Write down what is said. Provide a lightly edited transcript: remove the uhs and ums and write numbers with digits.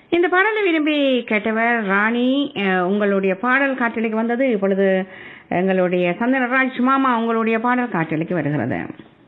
இந்த பாடலை விரும்பி கேட்டவர் ராணி. உங்களுடைய பாடல் காற்றலைக்கு வந்தது. இப்பொழுது எங்களுடைய சந்தனராஜ் மாமா உங்களுடைய பாடல் காற்றலைக்கு வருகிறது.